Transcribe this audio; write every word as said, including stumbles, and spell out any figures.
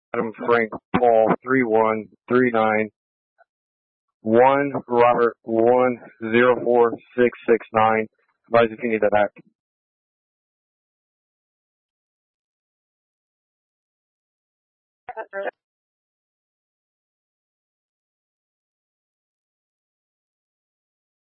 Adam Frank Paul three one three nine one Robert one zero four six six nine. Advise if you need that back.